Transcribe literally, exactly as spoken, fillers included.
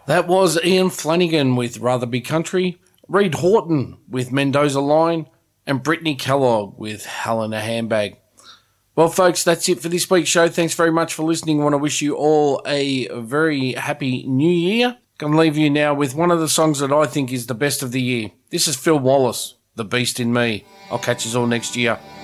That was Ian Flanagan with Rotherby Country, Reed Horton with Mendoza Line, and Brittany Kellogg with Hell in a Handbag. Well, folks, that's it for this week's show. Thanks very much for listening. I want to wish you all a very happy new year. Going to leave you now with one of the songs that I think is the best of the year. This is Phil Wallace, The Beast in Me. I'll catch you all next year.